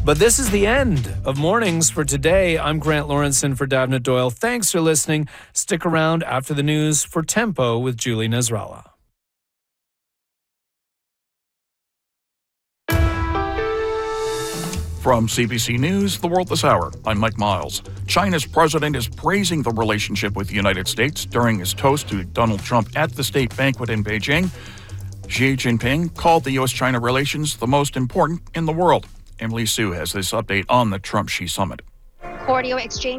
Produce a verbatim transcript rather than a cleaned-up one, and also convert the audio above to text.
But this is the end of Mornings for today. I'm Grant Lawrenson for Davna Doyle. Thanks for listening. Stick around after the news for Tempo with Julie Nasrallah. From C B C News, The World This Hour, I'm Mike Miles. China's president is praising the relationship with the United States during his toast to Donald Trump at the state banquet in Beijing. Xi Jinping called the U S China relations the most important in the world. Emily Sue has this update on the Trump-Xi summit. Cordial exchange